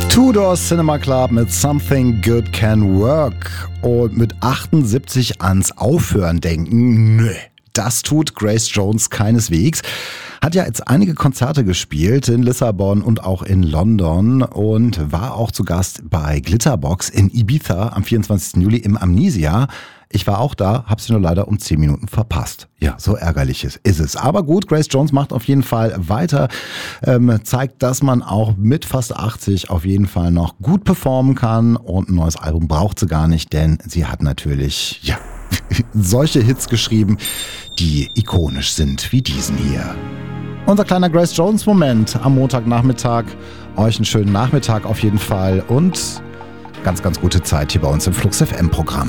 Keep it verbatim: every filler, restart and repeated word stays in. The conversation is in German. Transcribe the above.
Tudor Cinema Club mit Something Good Can Work und mit achtundsiebzig ans Aufhören denken. Nö, das tut Grace Jones keineswegs. Hat ja jetzt einige Konzerte gespielt in Lissabon und auch in London und war auch zu Gast bei Glitterbox in Ibiza am vierundzwanzigsten Juli im Amnesia. Ich war auch da, hab's nur leider um zehn Minuten verpasst. Ja, so ärgerlich ist es. Aber gut, Grace Jones macht auf jeden Fall weiter, ähm, zeigt, dass man auch mit fast achtzig auf jeden Fall noch gut performen kann und ein neues Album braucht sie gar nicht, denn sie hat natürlich, ja, solche Hits geschrieben, die ikonisch sind wie diesen hier. Unser kleiner Grace Jones Moment am Montagnachmittag. Euch einen schönen Nachmittag auf jeden Fall und ganz, ganz gute Zeit hier bei uns im Flux F M Programm.